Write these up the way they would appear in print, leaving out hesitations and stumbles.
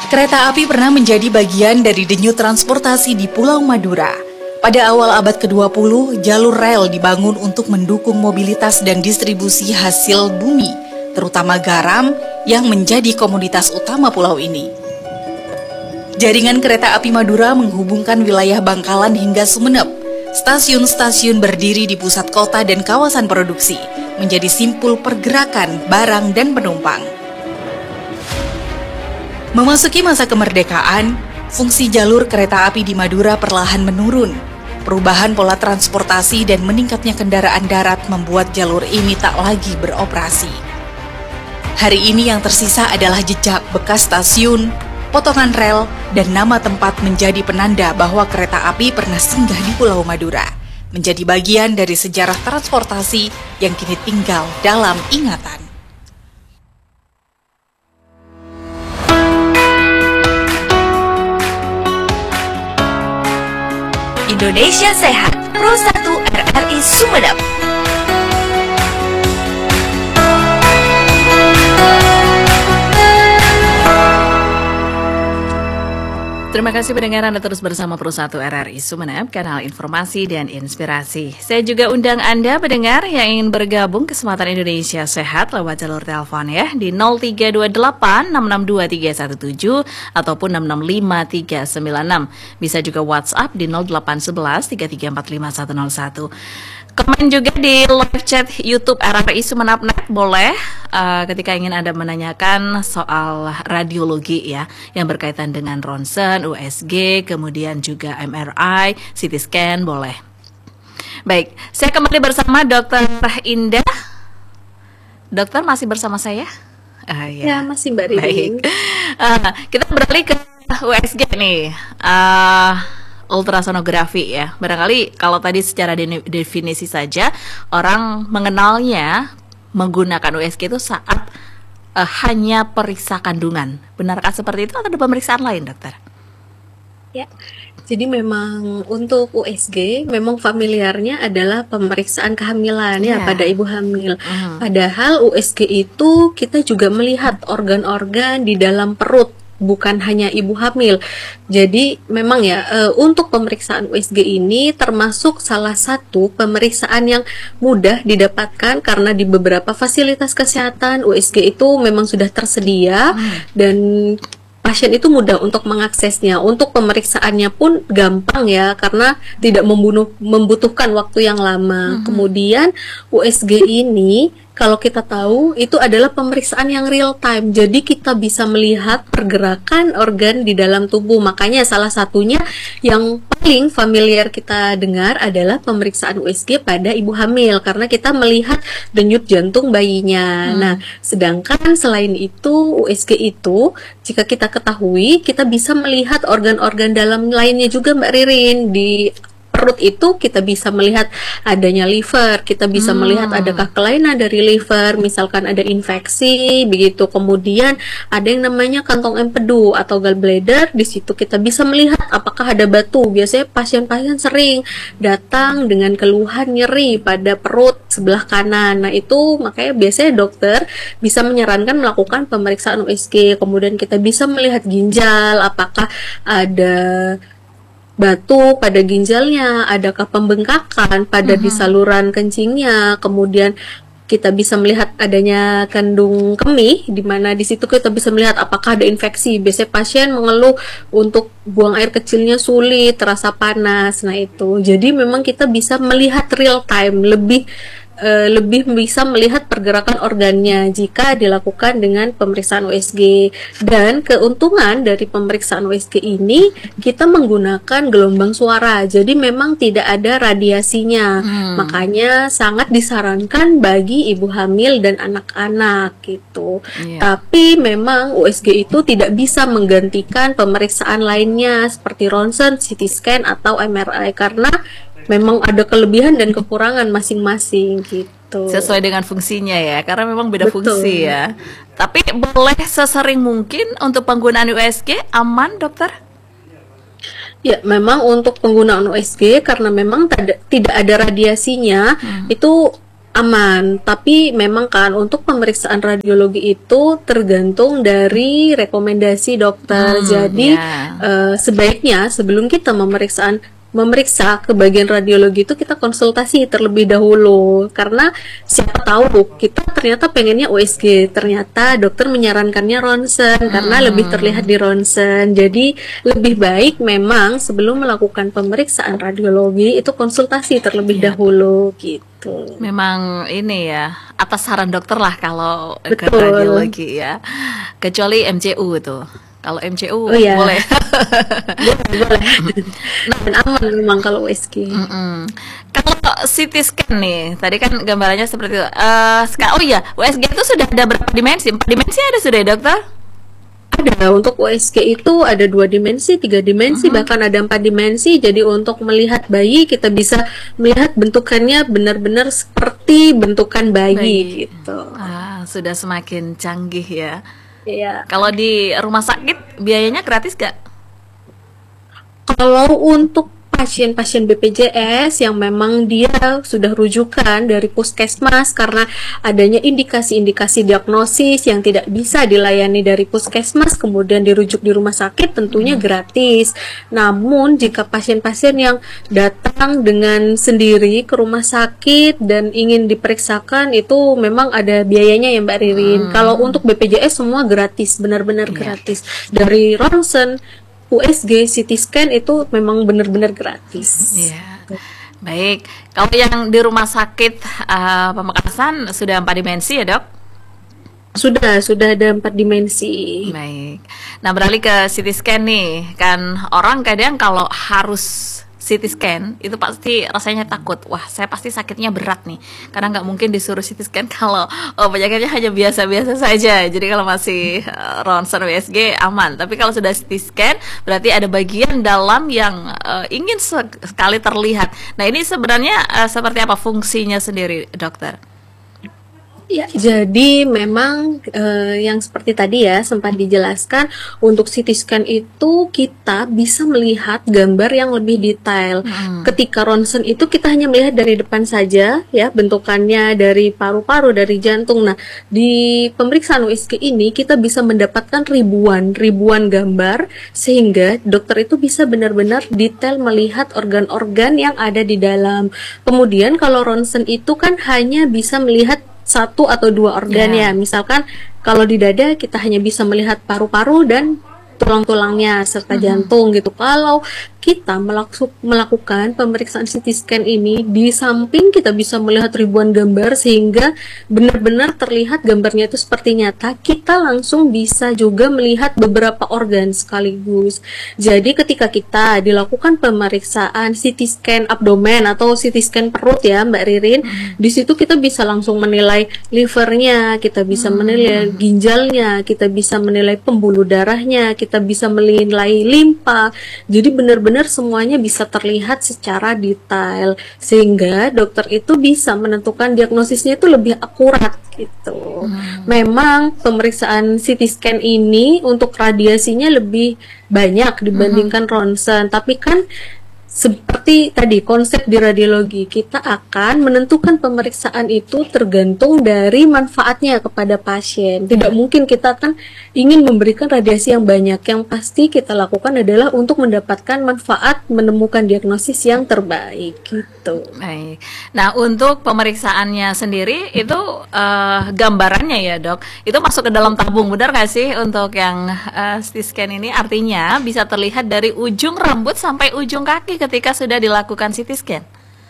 Kereta api pernah menjadi bagian dari denyut transportasi di Pulau Madura. Pada awal abad ke-20, jalur rel dibangun untuk mendukung mobilitas dan distribusi hasil bumi, terutama garam yang menjadi komoditas utama pulau ini. Jaringan kereta api Madura menghubungkan wilayah Bangkalan hingga Sumeneb. Stasiun-stasiun berdiri di pusat kota dan kawasan produksi, menjadi simpul pergerakan barang dan penumpang. Memasuki masa kemerdekaan, fungsi jalur kereta api di Madura perlahan menurun. Perubahan pola transportasi dan meningkatnya kendaraan darat membuat jalur ini tak lagi beroperasi. Hari ini yang tersisa adalah jejak bekas stasiun, potongan rel, dan nama tempat menjadi penanda bahwa kereta api pernah singgah di Pulau Madura, menjadi bagian dari sejarah transportasi yang kini tinggal dalam ingatan. Indonesia Sehat, Pro 1 RRI Sumeneb. Terima kasih pendengar Anda terus bersama Pro 1 RRI Sumeneb, kanal informasi dan inspirasi. Saya juga undang Anda pendengar yang ingin bergabung kesempatan Indonesia Sehat lewat jalur telepon ya di 0328 662317 ataupun 665396. Bisa juga WhatsApp di 0811 3345 101. Komen juga di live chat YouTube RRI Sumeneb.net boleh ketika ingin Anda menanyakan soal radiologi ya yang berkaitan dengan ronsen, USG, kemudian juga MRI, CT scan boleh. Baik, saya kembali bersama Dr. Indah. Dokter masih bersama saya? Ya, masih Mbak Rini. Baik. Kita beralih ke USG nih. Ultrasonografi ya. Barangkali kalau tadi secara definisi saja orang mengenalnya menggunakan USG itu saat hanya periksa kandungan. Benarkah seperti itu atau ada pemeriksaan lain, dokter? Ya. Jadi memang untuk USG memang familiarnya adalah pemeriksaan kehamilan ya pada ibu hamil. Padahal USG itu kita juga melihat organ-organ di dalam perut, bukan hanya ibu hamil. Jadi memang ya untuk pemeriksaan USG ini termasuk salah satu pemeriksaan yang mudah didapatkan karena di beberapa fasilitas kesehatan USG itu memang sudah tersedia dan pasien itu mudah untuk mengaksesnya. Untuk pemeriksaannya pun gampang ya karena tidak membutuhkan waktu yang lama. Kemudian USG ini kalau kita tahu itu adalah pemeriksaan yang real time, jadi kita bisa melihat pergerakan organ di dalam tubuh. Makanya salah satunya yang paling familiar kita dengar adalah pemeriksaan USG pada ibu hamil, karena kita melihat denyut jantung bayinya. Nah, sedangkan selain itu USG itu jika kita ketahui, kita bisa melihat organ-organ dalam lainnya juga Mbak Ririn. Di perut itu kita bisa melihat adanya liver, kita bisa melihat adakah kelainan dari liver, misalkan ada infeksi, begitu. Kemudian ada yang namanya kantong empedu atau gallbladder, di situ kita bisa melihat apakah ada batu. Biasanya pasien-pasien sering datang dengan keluhan nyeri pada perut sebelah kanan. Nah itu makanya biasanya dokter bisa menyarankan melakukan pemeriksaan USG. Kemudian kita bisa melihat ginjal, apakah ada batu pada ginjalnya, adakah pembengkakan pada di saluran kencingnya, kemudian kita bisa melihat adanya kandung kemih, di mana di situ kita bisa melihat apakah ada infeksi. Biasanya pasien mengeluh untuk buang air kecilnya sulit, terasa panas. Nah itu, jadi memang kita bisa melihat real time, lebih bisa melihat pergerakan organnya jika dilakukan dengan pemeriksaan USG. Dan keuntungan dari pemeriksaan USG ini, kita menggunakan gelombang suara, jadi memang tidak ada radiasinya. Makanya sangat disarankan bagi ibu hamil dan anak-anak gitu. Tapi memang USG itu tidak bisa menggantikan pemeriksaan lainnya seperti ronsen, CT scan atau MRI karena memang ada kelebihan dan kekurangan masing-masing gitu. Sesuai dengan fungsinya ya, karena memang beda fungsi ya. Tapi boleh sesering mungkin untuk penggunaan USG aman, dokter? Ya, memang untuk penggunaan USG karena memang tidak ada radiasinya, itu aman, tapi memang kan untuk pemeriksaan radiologi itu tergantung dari rekomendasi dokter. Jadi sebaiknya sebelum kita memeriksa ke bagian radiologi itu kita konsultasi terlebih dahulu, karena siapa tahu kita ternyata pengennya USG, ternyata dokter menyarankannya ronsen karena lebih terlihat di ronsen. Jadi lebih baik memang sebelum melakukan pemeriksaan radiologi itu konsultasi terlebih dahulu gitu. Memang ini ya atas saran dokter lah kalau ke Betul. radiologi ya, kecuali MCU itu. Kalau MCU Oh, iya. boleh. Boleh. Dan aman memang kalau USG. Kalau CT scan nih, tadi kan gambarannya seperti itu. Oh iya, USG itu sudah ada berapa dimensi? 4 dimensi ada sudah ya dokter? Ada, untuk USG itu ada 2 dimensi, 3 dimensi, bahkan ada 4 dimensi. Jadi untuk melihat bayi kita bisa melihat bentukannya benar-benar seperti bentukan bayi gitu. Sudah semakin canggih ya. Iya. Kalau di rumah sakit biayanya gratis gak? Kalau untuk pasien-pasien BPJS yang memang dia sudah rujukan dari puskesmas karena adanya indikasi-indikasi diagnosis yang tidak bisa dilayani dari puskesmas kemudian dirujuk di rumah sakit, tentunya gratis. Namun jika pasien-pasien yang datang dengan sendiri ke rumah sakit dan ingin diperiksakan, itu memang ada biayanya ya Mbak Ririn. Kalau untuk BPJS semua gratis, benar-benar gratis. Dari ronsen, USG, CT scan itu memang benar-benar gratis. Iya. Baik. Kalau yang di rumah sakit Pamekasan sudah 4 dimensi ya dok? Sudah ada 4 dimensi. Baik. Nah beralih ke CT scan nih, kan orang kadang kalau harus CT scan itu pasti rasanya takut. Wah, saya pasti sakitnya berat nih, karena nggak mungkin disuruh CT scan kalau penyakitnya hanya biasa-biasa saja. Jadi kalau masih ronsen USG aman. Tapi kalau sudah CT scan berarti ada bagian dalam yang ingin sekali terlihat. Nah ini sebenarnya seperti apa fungsinya sendiri, dokter? Ya, jadi memang yang seperti tadi ya sempat dijelaskan, untuk CT scan itu kita bisa melihat gambar yang lebih detail. Ketika ronsen itu kita hanya melihat dari depan saja ya, bentukannya dari paru-paru, dari jantung. Nah, di pemeriksaan USG ini kita bisa mendapatkan ribuan gambar sehingga dokter itu bisa benar-benar detail melihat organ-organ yang ada di dalam. Kemudian kalau ronsen itu kan hanya bisa melihat 1 atau 2 organ ya. Misalkan kalau di dada kita hanya bisa melihat paru-paru dan tulang-tulangnya serta jantung gitu. Kalau kita melakukan pemeriksaan CT scan ini, di samping kita bisa melihat ribuan gambar sehingga benar-benar terlihat gambarnya itu seperti nyata, kita langsung bisa juga melihat beberapa organ sekaligus. Jadi ketika kita dilakukan pemeriksaan CT scan abdomen atau CT scan perut ya Mbak Ririn, di situ kita bisa langsung menilai livernya, kita bisa menilai ginjalnya, kita bisa menilai pembuluh darahnya, kita bisa menilai limpa. Jadi benar-benar semuanya bisa terlihat secara detail sehingga dokter itu bisa menentukan diagnosisnya itu lebih akurat gitu. Memang pemeriksaan CT scan ini untuk radiasinya lebih banyak dibandingkan ronsen, tapi kan seperti tadi konsep di radiologi, kita akan menentukan pemeriksaan itu tergantung dari manfaatnya kepada pasien. Tidak mungkin kita akan ingin memberikan radiasi yang banyak. Yang pasti kita lakukan adalah untuk mendapatkan manfaat, menemukan diagnosis yang terbaik gitu. Baik. Nah untuk pemeriksaannya sendiri itu gambarannya ya dok, itu masuk ke dalam tabung, benar nggak sih untuk yang CT scan ini? Artinya bisa terlihat dari ujung rambut sampai ujung kaki ketika sudah dilakukan CT scan.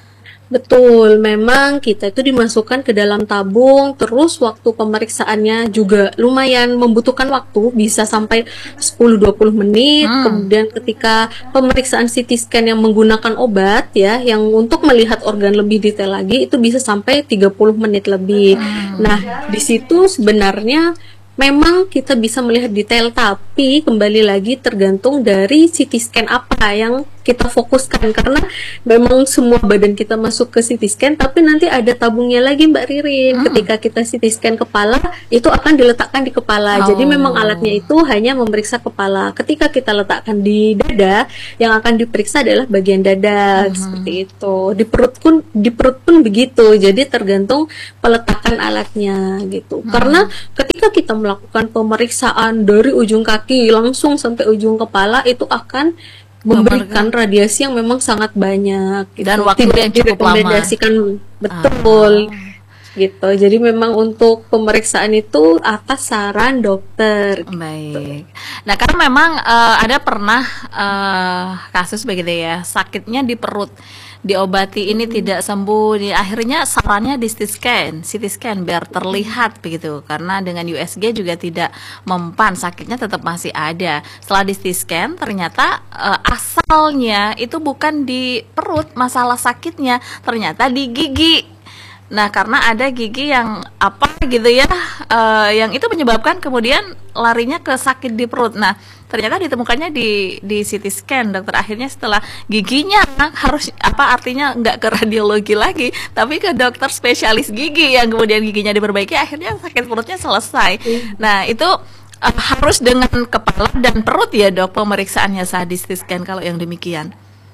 Betul, memang kita itu dimasukkan ke dalam tabung, terus waktu pemeriksaannya juga lumayan membutuhkan waktu, bisa sampai 10-20 menit. Kemudian ketika pemeriksaan CT scan yang menggunakan obat ya, yang untuk melihat organ lebih detail lagi, itu bisa sampai 30 menit lebih. Nah, di situ sebenarnya memang kita bisa melihat detail, tapi kembali lagi tergantung dari CT scan apa yang kita fokuskan, karena memang semua badan kita masuk ke CT scan, tapi nanti ada tabungnya lagi Mbak Ririn. Ketika kita CT scan kepala, itu akan diletakkan di kepala. Jadi memang alatnya itu hanya memeriksa kepala. Ketika kita letakkan di dada, yang akan diperiksa adalah bagian dada, seperti itu. Di perut pun begitu. Jadi tergantung peletakan alatnya gitu. Karena ketika kita melakukan pemeriksaan dari ujung kaki langsung sampai ujung kepala, itu akan memberikan radiasi yang memang sangat banyak gitu. Dan waktu yang cukup lama. Betul gitu. Jadi memang untuk pemeriksaan itu atas saran dokter gitu. Baik. Nah, karena memang ada pernah kasus begitu ya, sakitnya di perut, diobati ini tidak sembuh, akhirnya sarannya di CT scan biar terlihat begitu, karena dengan USG juga tidak mempan, sakitnya tetap masih ada. Setelah di CT scan ternyata asalnya itu bukan di perut masalah sakitnya, ternyata di gigi. Nah, karena ada gigi yang apa gitu ya, yang itu menyebabkan kemudian larinya ke sakit di perut. Nah, ternyata ditemukannya di CT scan, dokter. Akhirnya setelah giginya harus apa, artinya nggak ke radiologi lagi, tapi ke dokter spesialis gigi yang kemudian giginya diperbaiki, akhirnya sakit perutnya selesai. Nah, itu harus dengan kepala dan perut ya dok pemeriksaannya saat di CT scan kalau yang demikian.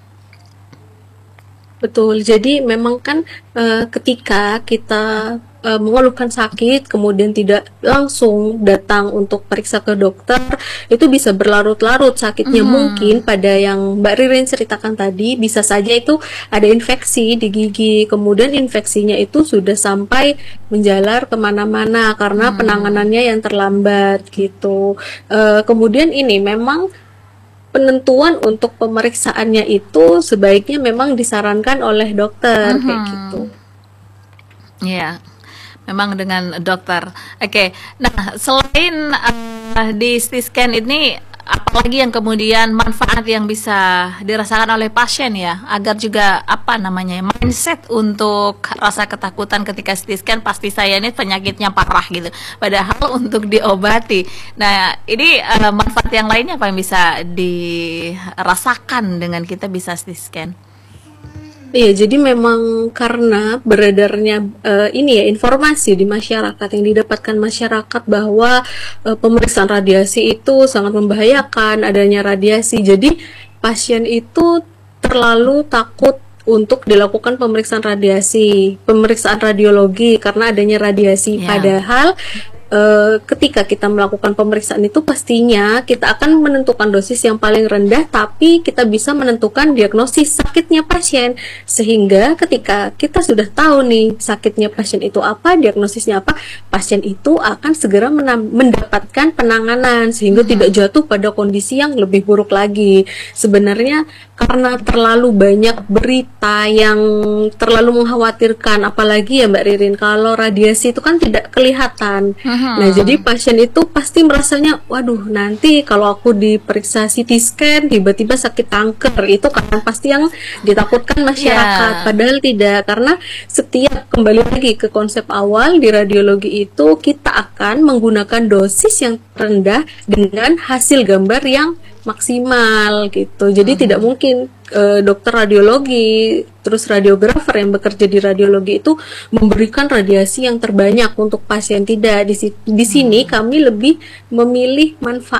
Betul, jadi memang kan ketika kita mengeluhkan sakit, kemudian tidak langsung datang untuk periksa ke dokter, itu bisa berlarut-larut sakitnya. Mungkin pada yang Mbak Ririn ceritakan tadi, bisa saja itu ada infeksi di gigi, kemudian infeksinya itu sudah sampai menjalar kemana-mana karena penanganannya yang terlambat gitu. Kemudian ini memang penentuan untuk pemeriksaannya itu sebaiknya memang disarankan oleh dokter kayak gitu. Iya, memang dengan dokter. Oke. Nah, selain di CT scan ini, apalagi yang kemudian manfaat yang bisa dirasakan oleh pasien ya, agar juga apa namanya mindset untuk rasa ketakutan ketika CT scan, pasti saya ini penyakitnya parah gitu, padahal untuk diobati. Nah, ini manfaat yang lainnya apa yang bisa dirasakan dengan kita bisa CT scan? Iya, jadi memang karena beredarnya ini ya informasi di masyarakat, yang didapatkan masyarakat bahwa pemeriksaan radiasi itu sangat membahayakan, adanya radiasi. Jadi pasien itu terlalu takut untuk dilakukan pemeriksaan radiologi karena adanya radiasi. Padahal ketika kita melakukan pemeriksaan itu pastinya kita akan menentukan dosis yang paling rendah, tapi kita bisa menentukan diagnosis sakitnya pasien, sehingga ketika kita sudah tahu nih sakitnya pasien itu apa, diagnosisnya apa, pasien itu akan segera mendapatkan penanganan sehingga tidak jatuh pada kondisi yang lebih buruk lagi. Sebenarnya karena terlalu banyak berita yang terlalu mengkhawatirkan, apalagi ya Mbak Ririn, kalau radiasi itu kan tidak kelihatan. Nah, jadi pasien itu pasti merasanya, waduh, nanti kalau aku diperiksa CT scan tiba-tiba sakit kanker, itu kan pasti yang ditakutkan masyarakat. Padahal tidak, karena setiap, kembali lagi ke konsep awal di radiologi itu, kita akan menggunakan dosis yang rendah dengan hasil gambar yang maksimal gitu. Jadi tidak mungkin dokter radiologi terus radiografer yang bekerja di radiologi itu memberikan radiasi yang terbanyak untuk pasien. Tidak, di sini kami lebih memilih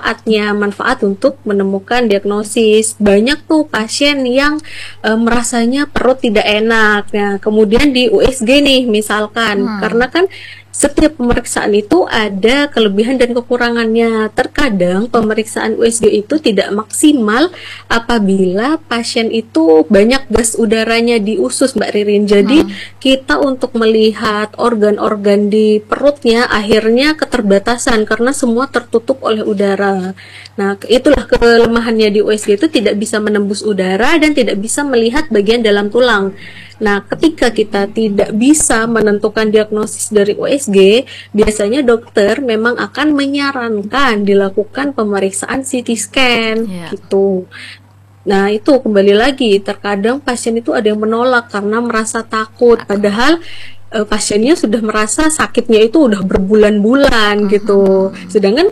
manfaat untuk menemukan diagnosis. Banyak tuh pasien yang merasanya perut tidak enak. Nah, kemudian di USG nih misalkan, karena kan setiap pemeriksaan itu ada kelebihan dan kekurangannya. Terkadang pemeriksaan USG itu tidak maksimal apabila pasien itu banyak gas udaranya di usus, Mbak Ririn. Jadi kita untuk melihat organ-organ di perutnya akhirnya keterbatasan karena semua tertutup oleh udara. Nah, itulah kelemahannya di USG, itu tidak bisa menembus udara dan tidak bisa melihat bagian dalam tulang. Nah, ketika kita tidak bisa menentukan diagnosis dari USG, biasanya dokter memang akan menyarankan dilakukan pemeriksaan CT scan gitu. Nah, itu kembali lagi, terkadang pasien itu ada yang menolak karena merasa takut, padahal pasiennya sudah merasa sakitnya itu udah berbulan-bulan gitu. Sedangkan kalau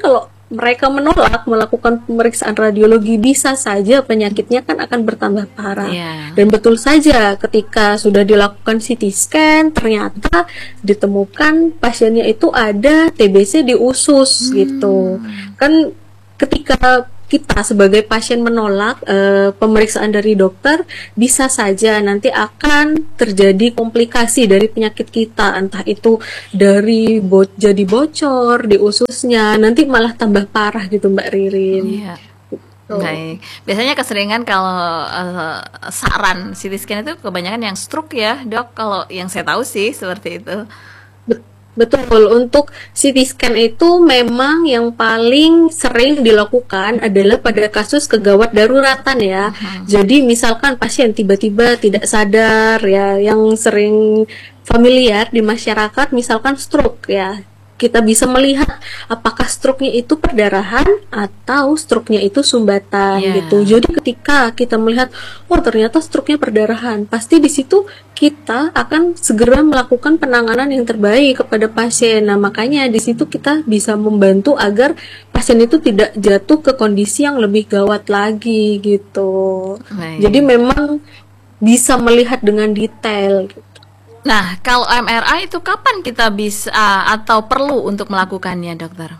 mereka menolak melakukan pemeriksaan radiologi, bisa saja penyakitnya kan akan bertambah parah. Dan betul saja ketika sudah dilakukan CT scan ternyata ditemukan pasiennya itu ada TBC di usus gitu. Kan ketika kita sebagai pasien menolak pemeriksaan dari dokter, bisa saja nanti akan terjadi komplikasi dari penyakit kita, entah itu dari jadi bocor di ususnya, nanti malah tambah parah gitu Mbak Ririn. Baik, biasanya keseringan kalau saran CT scan itu kebanyakan yang stroke ya dok, kalau yang saya tahu sih seperti itu. Betul, untuk CT scan itu memang yang paling sering dilakukan adalah pada kasus kegawat daruratan ya. Jadi misalkan pasien tiba-tiba tidak sadar ya, yang sering familiar di masyarakat misalkan stroke ya. Kita bisa melihat apakah stroke-nya itu perdarahan atau stroke-nya itu sumbatan gitu. Jadi ketika kita melihat, oh ternyata stroke-nya perdarahan, pasti di situ kita akan segera melakukan penanganan yang terbaik kepada pasien. Nah, makanya di situ kita bisa membantu agar pasien itu tidak jatuh ke kondisi yang lebih gawat lagi gitu. Jadi memang bisa melihat dengan detail gitu. Nah, kalau MRI itu kapan kita bisa atau perlu untuk melakukannya, dokter?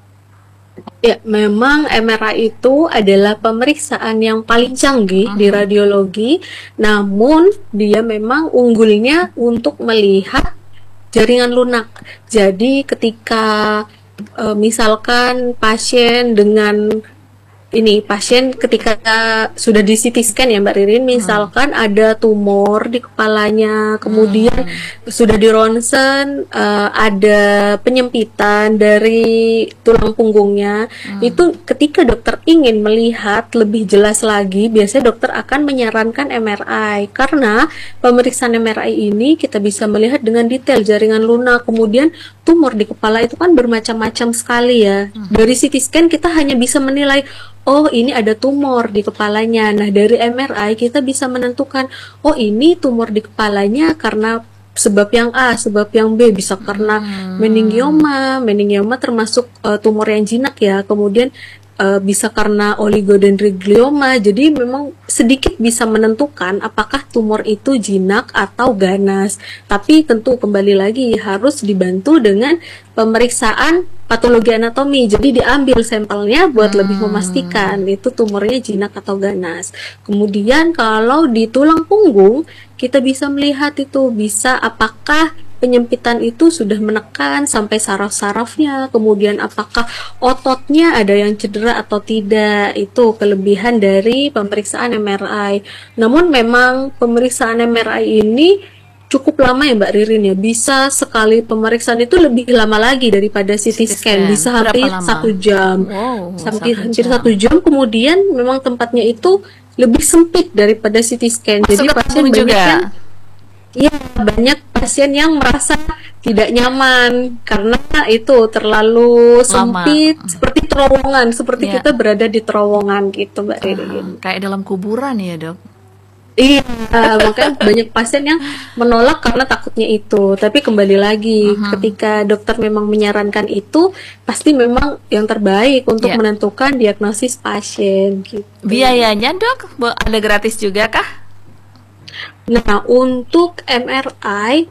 Ya, memang MRI itu adalah pemeriksaan yang paling canggih di radiologi, namun dia memang unggulnya untuk melihat jaringan lunak. Jadi ketika misalkan pasien dengan pasien ketika sudah di CT scan ya Mbak Ririn, misalkan ada tumor di kepalanya, kemudian sudah di ronsen, ada penyempitan dari tulang punggungnya, itu ketika dokter ingin melihat lebih jelas lagi, biasanya dokter akan menyarankan MRI, karena pemeriksaan MRI ini kita bisa melihat dengan detail jaringan lunak, kemudian tumor di kepala itu kan bermacam-macam sekali ya. Dari CT scan kita hanya bisa menilai, oh ini ada tumor di kepalanya. Nah dari MRI kita bisa menentukan, oh ini tumor di kepalanya karena sebab yang A, sebab yang B, bisa karena meningioma termasuk tumor yang jinak ya, kemudian bisa karena oligodendroglioma. Jadi memang sedikit bisa menentukan apakah tumor itu jinak atau ganas, tapi tentu kembali lagi harus dibantu dengan pemeriksaan patologi anatomi. Jadi diambil sampelnya buat lebih memastikan itu tumornya jinak atau ganas. Kemudian kalau di tulang punggung kita bisa melihat itu bisa apakah penyempitan itu sudah menekan sampai saraf-sarafnya, kemudian apakah ototnya ada yang cedera atau tidak. Itu kelebihan dari pemeriksaan MRI. Namun memang pemeriksaan MRI ini cukup lama ya Mbak Ririn ya, bisa sekali pemeriksaan itu lebih lama lagi daripada CT scan, bisa hampir 1 jam, hampir 1 jam. Kemudian memang tempatnya itu lebih sempit daripada CT scan, jadi pasien banyak banyak pasien yang merasa tidak nyaman karena itu terlalu sempit, seperti terowongan, seperti kita berada di terowongan gitu Mbak Ririn. Kayak dalam kuburan ya dok? Iya, makanya banyak pasien yang menolak karena takutnya itu. Tapi kembali lagi, ketika dokter memang menyarankan itu, pasti memang yang terbaik untuk menentukan diagnosis pasien gitu. Biayanya dok, ada gratis juga kah? Nah, untuk MRI,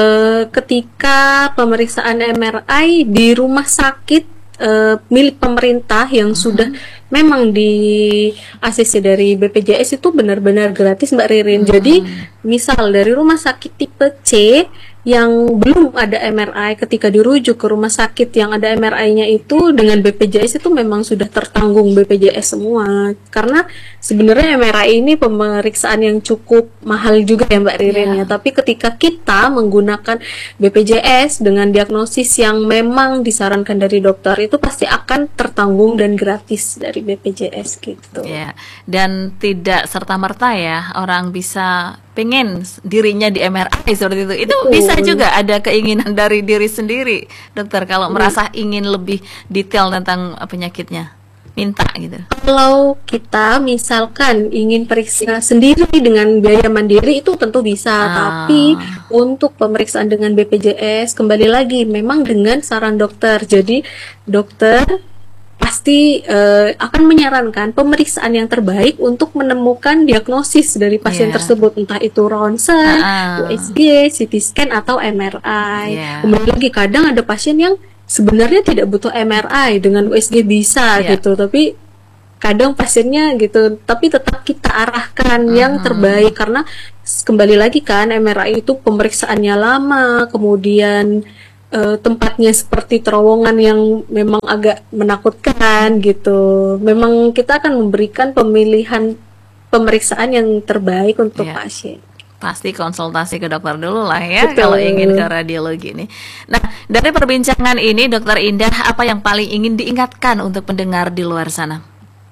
ketika pemeriksaan MRI di rumah sakit milik pemerintah yang sudah memang di ACC dari BPJS itu benar-benar gratis Mbak Ririn. Jadi misal dari rumah sakit tipe C yang belum ada MRI, ketika dirujuk ke rumah sakit yang ada MRI-nya itu dengan BPJS itu memang sudah tertanggung BPJS semua. Karena sebenarnya MRI ini pemeriksaan yang cukup mahal juga ya Mbak Ririn ya. Tapi ketika kita menggunakan BPJS dengan diagnosis yang memang disarankan dari dokter, itu pasti akan tertanggung dan gratis dari BPJS gitu. Ya, dan tidak serta-merta ya orang bisa pengen dirinya di MRI seperti itu. Itu bisa juga ada keinginan dari diri sendiri, dokter, kalau merasa ingin lebih detail tentang penyakitnya, minta gitu. Kalau kita misalkan ingin periksa sendiri dengan biaya mandiri itu tentu bisa, tapi untuk pemeriksaan dengan BPJS kembali lagi memang dengan saran dokter. Jadi dokter pasti akan menyarankan pemeriksaan yang terbaik untuk menemukan diagnosis dari pasien tersebut, entah itu ronsen, USG, CT scan atau MRI. Kemudian lagi kadang ada pasien yang sebenarnya tidak butuh MRI, dengan USG bisa gitu, tapi kadang pasiennya gitu, tapi tetap kita arahkan yang terbaik karena kembali lagi kan MRI itu pemeriksaannya lama, kemudian tempatnya seperti terowongan yang memang agak menakutkan gitu. Memang kita akan memberikan pemilihan pemeriksaan yang terbaik untuk pasien. Pasti konsultasi ke dokter dulu lah ya. Betul. Kalau ingin ke radiologi ini. Nah, dari perbincangan ini Dokter Indah, apa yang paling ingin diingatkan untuk pendengar di luar sana?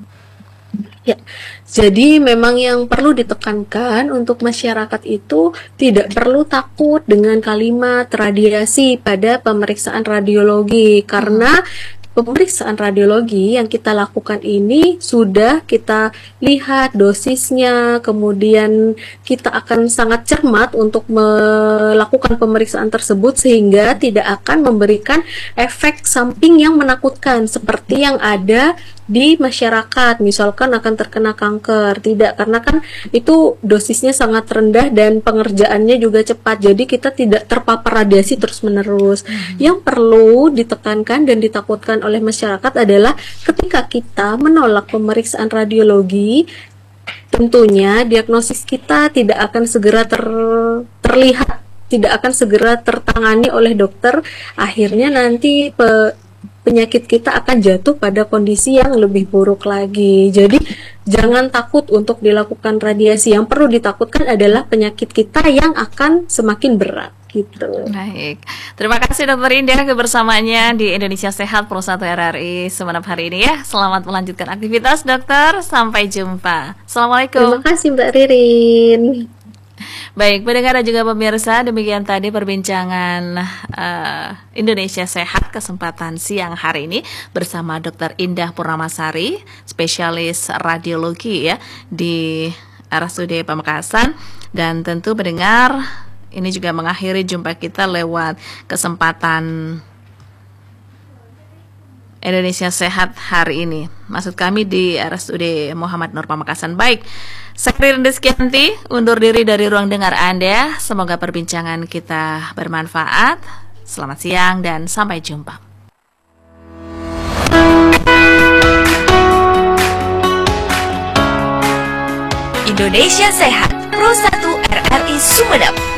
Ya, jadi memang yang perlu ditekankan untuk masyarakat itu tidak perlu takut dengan kalimat radiasi pada pemeriksaan radiologi, karena pemeriksaan radiologi yang kita lakukan ini sudah kita lihat dosisnya, kemudian kita akan sangat cermat untuk melakukan pemeriksaan tersebut sehingga tidak akan memberikan efek samping yang menakutkan seperti yang ada di masyarakat, misalkan akan terkena kanker. Tidak, karena kan itu dosisnya sangat rendah dan pengerjaannya juga cepat, jadi kita tidak terpapar radiasi terus-menerus. Yang perlu ditekankan dan ditakutkan oleh masyarakat adalah ketika kita menolak pemeriksaan radiologi, tentunya diagnosis kita tidak akan segera terlihat, tidak akan segera tertangani oleh dokter. Akhirnya nanti penyakit kita akan jatuh pada kondisi yang lebih buruk lagi. Jadi jangan takut untuk dilakukan radiasi. Yang perlu ditakutkan adalah penyakit kita yang akan semakin berat gitu. Baik, terima kasih Dokter Indah kebersamaannya di Indonesia Sehat Pro 1 RRI Sumeneb hari ini ya. Selamat melanjutkan aktivitas dokter. Sampai jumpa. Assalamualaikum. Terima kasih Mbak Ririn. Baik, pendengar dan juga pemirsa, demikian tadi perbincangan Indonesia Sehat kesempatan siang hari ini bersama Dr. Indah Purnamasari, spesialis radiologi ya di RSUD Pamekasan. Dan tentu pendengar, ini juga mengakhiri jumpa kita lewat kesempatan Indonesia Sehat hari ini. Maksud kami di RSUD Muhammad Nur Pamekasan. Baik, saya Ririn Rizkyanti undur diri dari ruang dengar Anda. Semoga perbincangan kita bermanfaat. Selamat siang dan sampai jumpa. Indonesia Sehat Pro 1 RRI Sumeneb.